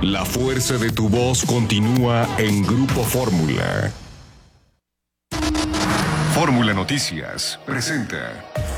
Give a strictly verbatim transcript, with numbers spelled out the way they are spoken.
La fuerza de tu voz continúa en Grupo Fórmula. Fórmula Noticias presenta